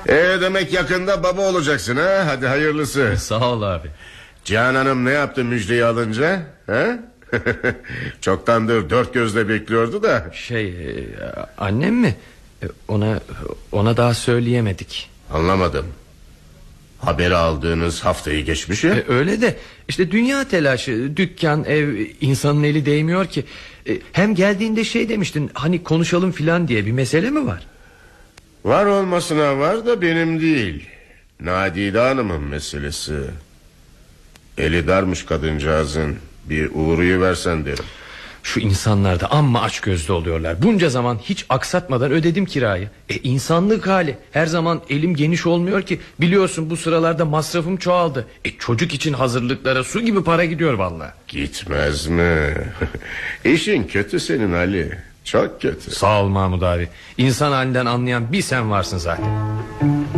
Demek yakında baba olacaksın ha? Hadi hayırlısı. Sağ ol abi. Cihan Hanım ne yaptı müjdeyi alınca? Ha? Çoktandır dört gözle bekliyordu da. Annem mi? Ona daha söyleyemedik. Anlamadım. Haberi aldığınız haftayı geçmiş ya. Öyle de işte dünya telaşı, dükkan, ev, insanın eli değmiyor ki. Hem geldiğinde demiştin, hani konuşalım filan diye, bir mesele mi var? Var olmasına var da benim değil, Nadide Hanım'ın meselesi. Eli darmış kadıncağızın, bir uğrayıversen derim. Şu insanlar da amma açgözlü oluyorlar. Bunca zaman hiç aksatmadan ödedim kirayı. İnsanlık hali. Her zaman elim geniş olmuyor ki. Biliyorsun bu sıralarda masrafım çoğaldı. Çocuk için hazırlıklara su gibi para gidiyor vallahi. Gitmez mi? İşin kötü senin Ali. Çok kötü. Sağ ol Mahmut abi. İnsan halinden anlayan bir sen varsın zaten.